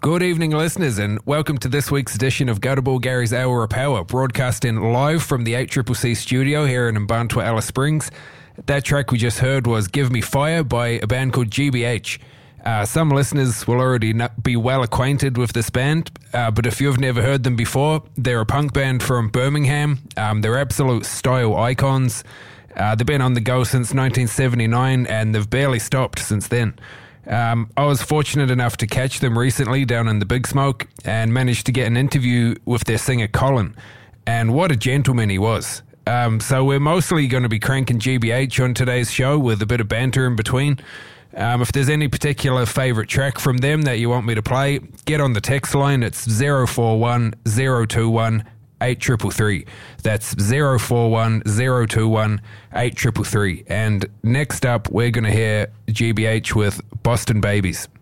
Good evening, listeners, and welcome to this week's edition of Go to Ball Gary's Hour of Power, broadcasting live from the 8CCC studio here in Mbantua, Alice Springs. That track we just heard was Give Me Fire by a band called GBH. Some listeners will already be well acquainted with this band, but if you've never heard them before, they're a punk band from Birmingham. They're absolute style icons. They've been on the go since 1979, and they've barely stopped since then. I was fortunate enough to catch them recently down in the Big Smoke and managed to get an interview with their singer Colin. And what a gentleman he was. So we're mostly going to be cranking GBH on today's show with a bit of banter in between. If there's any particular favourite track from them that you want me to play, get on the text line. It's 041 021 8333. That's 041 021 8333. And next up, we're going to hear GBH with Boston Babies.